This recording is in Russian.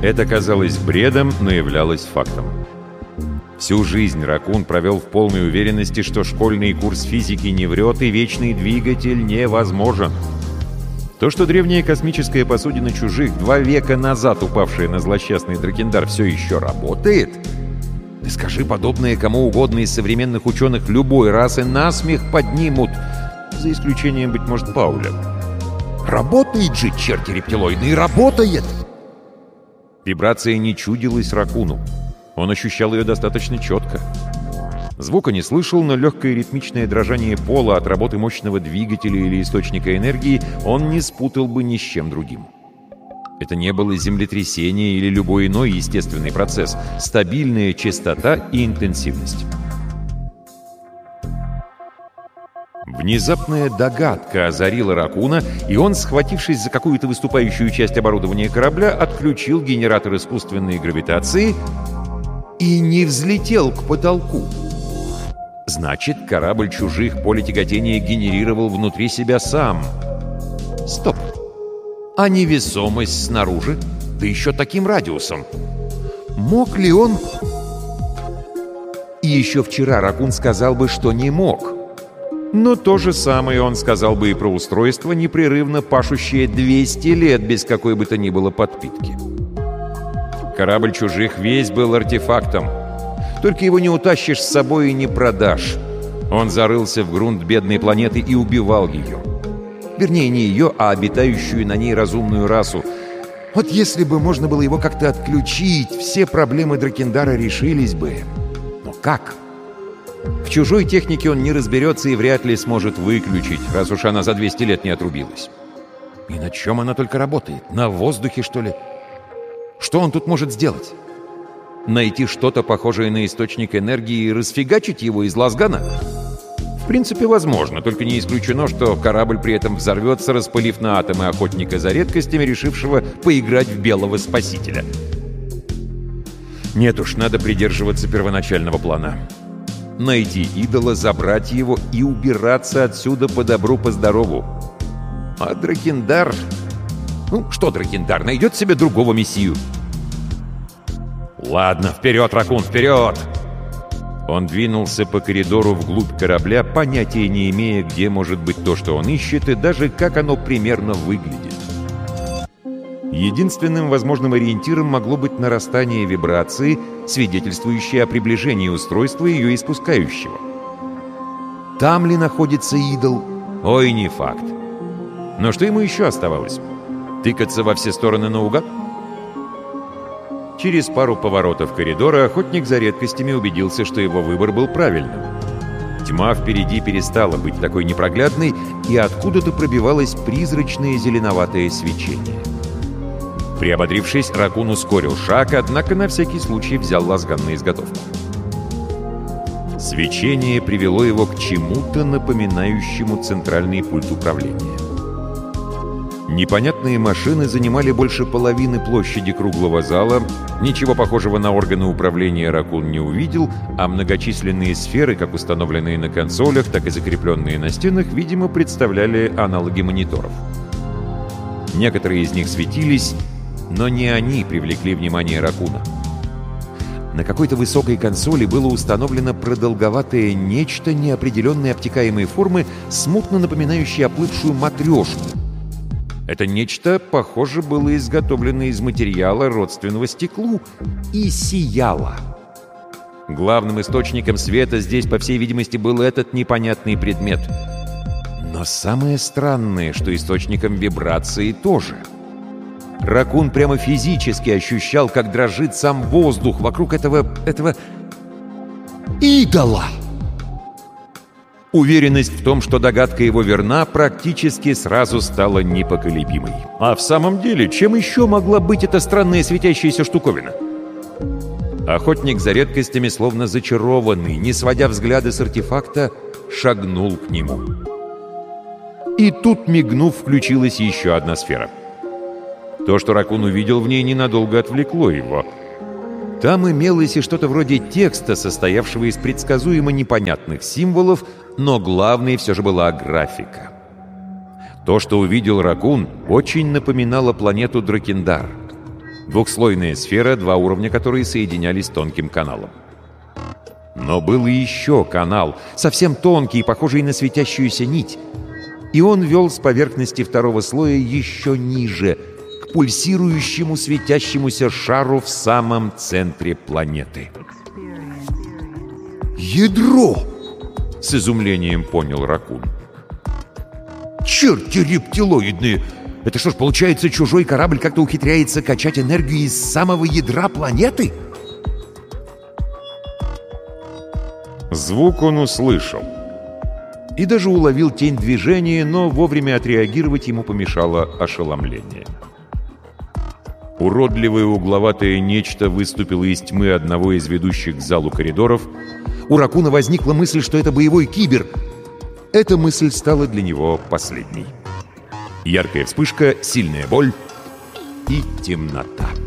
Это казалось бредом, но являлось фактом. Всю жизнь Ракун провел в полной уверенности, что школьный курс физики не врет и вечный двигатель невозможен. То, что древняя космическая посудина чужих, 2 века назад упавшая на злосчастный Дракендар, все еще работает? Ты скажи подобное кому угодно из современных ученых любой расы, насмех поднимут, за исключением, быть может, Пауля. Работает же, черти рептилоидные, работает! Вибрация не чудилась Ракуну. Он ощущал ее достаточно четко. Звука не слышал, но легкое ритмичное дрожание пола от работы мощного двигателя или источника энергии он не спутал бы ни с чем другим. Это не было землетрясение или любой иной естественный процесс. Стабильная частота и интенсивность. Внезапная догадка озарила Ракуна, и он, схватившись за какую-то выступающую часть оборудования корабля, отключил генератор искусственной гравитации и не взлетел к потолку. Значит, корабль чужих поле тяготения генерировал внутри себя сам. Стоп! А невесомость снаружи? Да еще таким радиусом. Мог ли он... И еще вчера Ракун сказал бы, что не мог. Но то же самое он сказал бы и про устройство, непрерывно пашущее 200 лет без какой бы то ни было подпитки. Корабль чужих весь был артефактом. Только его не утащишь с собой и не продашь. Он зарылся в грунт бедной планеты и убивал ее. Вернее, не ее, а обитающую на ней разумную расу. Вот если бы можно было его как-то отключить, все проблемы Дракендара решились бы. Но как? В чужой технике он не разберется и вряд ли сможет выключить, раз уж она за 200 лет не отрубилась. И на чем она только работает? На воздухе, что ли? Что он тут может сделать? Найти что-то похожее на источник энергии и расфигачить его из лазгана? В принципе, возможно, только не исключено, что корабль при этом взорвется, распылив на атомы охотника за редкостями, решившего поиграть в белого спасителя. Нет уж, надо придерживаться первоначального плана. Найти идола, забрать его и убираться отсюда по добру, по здорову. А Дракендар... Ну, что Дракендар? Найдет себе другого мессию. Ладно, вперед, Ракун, вперед! Он двинулся по коридору вглубь корабля, понятия не имея, где может быть то, что он ищет, и даже как оно примерно выглядит. Единственным возможным ориентиром могло быть нарастание вибрации, свидетельствующее о приближении устройства и ее испускающего. Там ли находится идол? Ой, не факт. Но что ему еще оставалось? Тыкаться во все стороны наугад? Через пару поворотов коридора охотник за редкостями убедился, что его выбор был правильным. Тьма впереди перестала быть такой непроглядной, и откуда-то пробивалось призрачное зеленоватое свечение. Приободрившись, Ракун ускорил шаг, однако на всякий случай взял лазган на изготовку. Свечение привело его к чему-то напоминающему центральный пульт управления. Непонятные машины занимали больше половины площади круглого зала, ничего похожего на органы управления Ракун не увидел, а многочисленные сферы, как установленные на консолях, так и закрепленные на стенах, видимо, представляли аналоги мониторов. Некоторые из них светились, но не они привлекли внимание Ракуна. На какой-то высокой консоли было установлено продолговатое нечто неопределенной обтекаемой формы, смутно напоминающее оплывшую матрешку. Это нечто, похоже, было изготовлено из материала, родственного стеклу, и сияло. Главным источником света здесь, по всей видимости, был этот непонятный предмет. Но самое странное, что источником вибрации тоже. Ракун прямо физически ощущал, как дрожит сам воздух вокруг этого идола. Уверенность в том, что догадка его верна, практически сразу стала непоколебимой. А в самом деле, чем еще могла быть эта странная светящаяся штуковина? Охотник за редкостями, словно зачарованный, не сводя взгляда с артефакта, шагнул к нему. И тут, мигнув, включилась еще одна сфера. То, что Ракун увидел в ней, ненадолго отвлекло его. Там имелось и что-то вроде текста, состоявшего из предсказуемо непонятных символов, но главной все же была графика. То, что увидел Ракун, очень напоминало планету Дракендар. Двухслойная сфера, 2 уровня которой соединялись тонким каналом. Но был и еще канал, совсем тонкий, похожий на светящуюся нить. И он вел с поверхности 2-го слоя еще ниже, к пульсирующему светящемуся шару в самом центре планеты. «Ядро!» — с изумлением понял Ракун. «Черти рептилоидные! Это что ж, получается, чужой корабль как-то ухитряется качать энергию из самого ядра планеты?» Звук он услышал. И даже уловил тень движения, но вовремя отреагировать ему помешало ошеломление. Уродливое угловатое нечто выступило из тьмы одного из ведущих к залу коридоров. У Ракуна возникла мысль, что это боевой кибер. Эта мысль стала для него последней. Яркая вспышка, сильная боль и темнота.